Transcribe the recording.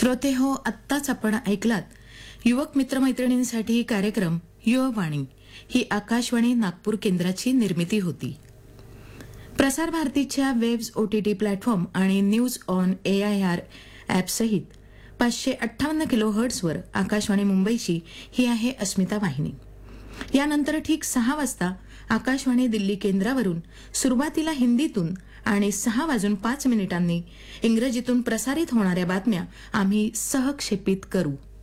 श्रोते हो, आत्ताच आपण ऐकलात युवक मित्रमैत्रिणींसाठी कार्यक्रम युववाणी. ही आकाशवाणी नागपूर केंद्राची निर्मिती होती. प्रसार भारतीच्या वेब्स OTT प्लॅटफॉर्म आणि न्यूज ऑन AIR ॲप सहित 558 किलोहर्ट्झवर आकाशवाणी मुंबईची ही आहे अस्मिता वाहिनी. यानंतर ठीक 6 वाजता आकाशवाणी दिल्ली केंद्रावरून सुरुवातीला हिंदीतून आणि 6:05 इंग्रजीतून प्रसारित होणाऱ्या बातम्या आम्ही सहक्षेपित करू.